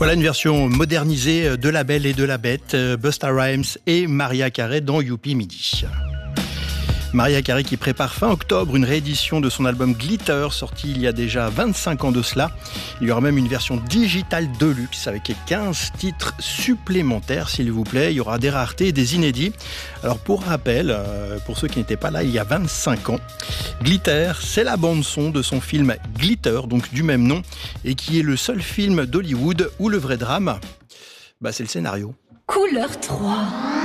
Voilà une version modernisée de La Belle et de la Bête, Busta Rhymes et Mariah Carey dans Youpi Midi. Mariah Carey qui prépare fin octobre une réédition de son album Glitter, sorti il y a déjà 25 ans de cela. Il y aura même une version digitale de luxe avec 15 titres supplémentaires, s'il vous plaît. Il y aura des raretés et des inédits. Alors pour rappel, pour ceux qui n'étaient pas là il y a 25 ans, Glitter, c'est la bande-son de son film Glitter, donc du même nom, et qui est le seul film d'Hollywood où le vrai drame, c'est le scénario. Couleur 3.